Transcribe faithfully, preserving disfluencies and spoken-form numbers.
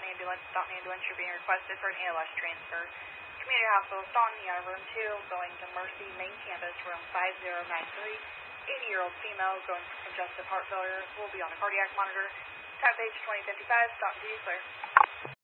Staunton Ambulance. Staunton Ambulance, you're being requested for an A L S transfer. Community Hospital, Staunton, uh, room two, going to Mercy, main campus, room five zero nine three. eighty-year-old female going for congestive heart failure. Will be on a cardiac monitor. Time page twenty fifty-five. Staunton, do you clear?